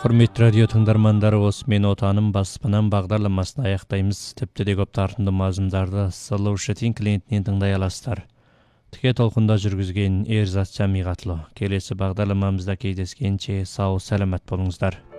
Құрметті радио тыңдармандары, осымен отаным баспанам бағдарламасын аяқтаймыз. Тіпті де көп тартымды мазмұндарды Solution клиентінен тыңдай аласыздар. Тіке толқында жүргізген Ерзат Жамиғатлы. Келесі бағдарламамызда кездескенше сау саламат болыңыздар.